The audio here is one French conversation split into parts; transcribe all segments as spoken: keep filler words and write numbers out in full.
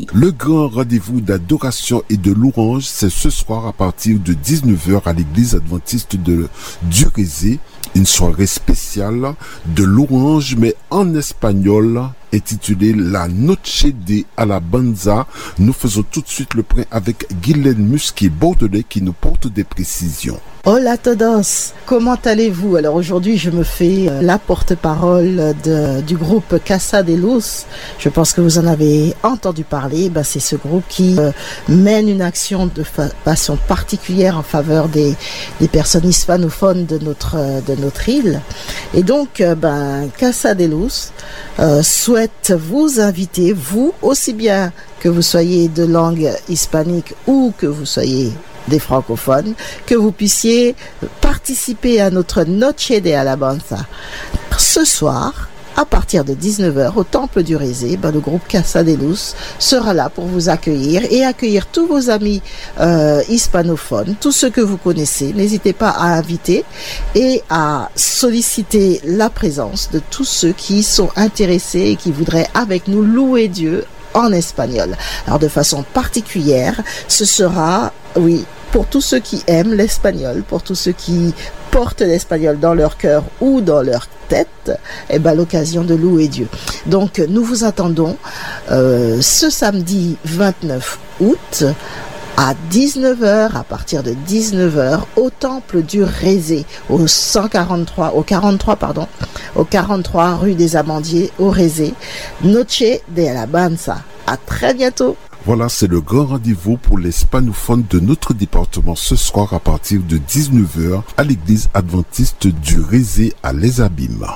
Le grand rendez-vous d'adoration et de louange, c'est ce soir à partir de dix-neuf heures à l'église adventiste de Durézé. Une soirée spéciale de louange, mais en espagnol, intitulée La Noche de Alabanza. Nous faisons tout de suite le point avec Guylaine Musquier-Bordelais qui nous porte des précisions. Hola a todos, comment allez-vous? Alors aujourd'hui je me fais euh, la porte-parole de, du groupe Casa de Luz. Je pense que vous en avez entendu parler. Ben, c'est ce groupe qui euh, mène une action de fa- façon particulière en faveur des, des personnes hispanophones de notre, euh, de notre île. Et donc euh, ben, Casa de Luz euh, souhaite vous inviter, vous aussi bien que vous soyez de langue hispanique ou que vous soyez des francophones, que vous puissiez participer à notre Noche de Alabanza. Ce soir, à partir de dix-neuf heures, au Temple du Rézé, ben, le groupe Casa de Luz sera là pour vous accueillir et accueillir tous vos amis euh, hispanophones, tous ceux que vous connaissez. N'hésitez pas à inviter et à solliciter la présence de tous ceux qui sont intéressés et qui voudraient avec nous louer Dieu en espagnol. Alors de façon particulière, ce sera, oui, pour tous ceux qui aiment l'espagnol, pour tous ceux qui portent l'espagnol dans leur cœur ou dans leur tête, eh ben, l'occasion de louer Dieu. Donc nous vous attendons euh, ce samedi vingt-neuf août à dix-neuf heures, à partir de dix-neuf heures, au Temple du Rézé, au cent quarante-trois, au quarante-trois, pardon, au quarante-trois rue des Amandiers, au Rézé. Noche de Alabanza. À très bientôt. Voilà, c'est le grand rendez-vous pour les hispanophones de notre département ce soir à partir de dix-neuf heures à l'église adventiste du Rézé à Les Abîmes.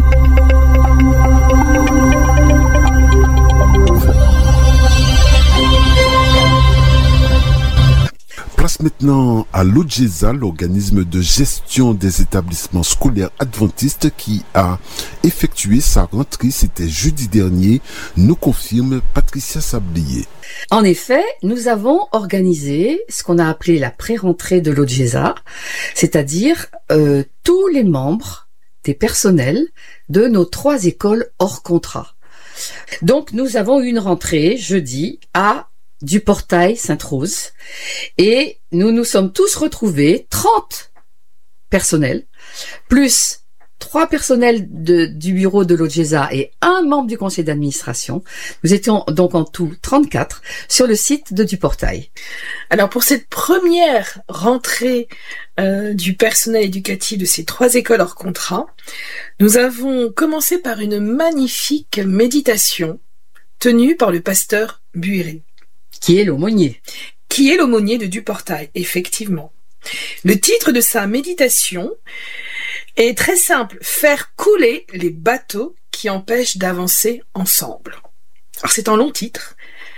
Place maintenant à l'O G E S A, l'organisme de gestion des établissements scolaires adventistes qui a effectué sa rentrée, c'était jeudi dernier, nous confirme Patricia Sablier. En effet, nous avons organisé ce qu'on a appelé la pré-rentrée de l'O G E S A, c'est-à-dire euh, tous les membres des personnels de nos trois écoles hors contrat. Donc nous avons eu une rentrée jeudi à du Portail Sainte-Rose et nous nous sommes tous retrouvés, trente personnels, plus trois personnels de, du bureau de l'O G E S A et un membre du conseil d'administration. Nous étions donc en tout trente-quatre sur le site de du Portail. Alors pour cette première rentrée euh, du personnel éducatif de ces trois écoles hors contrat, nous avons commencé par une magnifique méditation tenue par le pasteur Buiré. Qui est l'aumônier. Qui est l'aumônier de Duportail, effectivement. Le titre de sa méditation est très simple, faire couler les bateaux qui empêchent d'avancer ensemble. Alors c'est un long titre.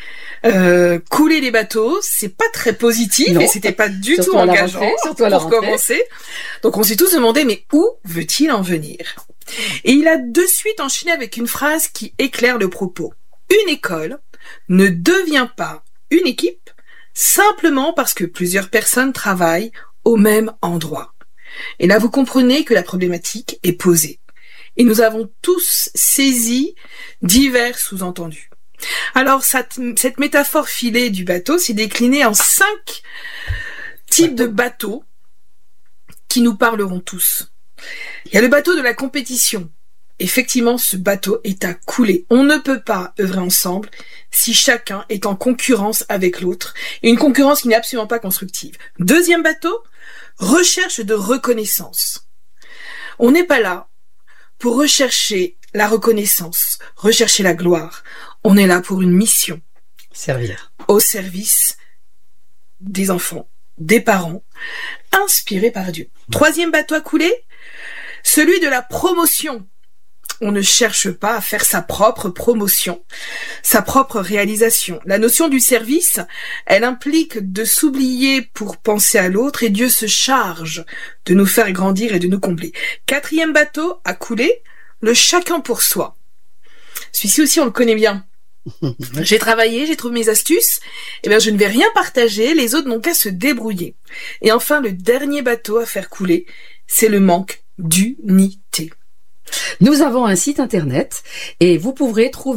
Euh, couler les bateaux, c'est pas très positif non. Et c'était pas du tout engageant rentrée, surtout à la pour rentrée. Commencer. Donc on s'est tous demandé, mais où veut-il en venir? Et il a de suite enchaîné avec une phrase qui éclaire le propos. Une école ne devient pas une équipe simplement parce que plusieurs personnes travaillent au même endroit. Et là, vous comprenez que la problématique est posée. Et nous avons tous saisi divers sous-entendus. Alors, cette, cette métaphore filée du bateau s'est déclinée en cinq types de bateaux qui nous parleront tous. Il y a le bateau de la compétition. Effectivement, ce bateau est à couler. On ne peut pas œuvrer ensemble si chacun est en concurrence avec l'autre. Et une concurrence qui n'est absolument pas constructive. Deuxième bateau, recherche de reconnaissance. On n'est pas là pour rechercher la reconnaissance, rechercher la gloire. On est là pour une mission. Servir. Au service des enfants, des parents, inspirés par Dieu. Troisième bateau à couler, celui de la promotion. On ne cherche pas à faire sa propre promotion, sa propre réalisation. La notion du service, elle implique de s'oublier pour penser à l'autre et Dieu se charge de nous faire grandir et de nous combler. Quatrième bateau à couler, le chacun pour soi. Celui-ci aussi, on le connaît bien. J'ai travaillé, j'ai trouvé mes astuces, et bien je ne vais rien partager, les autres n'ont qu'à se débrouiller. Et enfin, le dernier bateau à faire couler, c'est le manque d'unité. Nous avons un site internet et vous pourrez trouver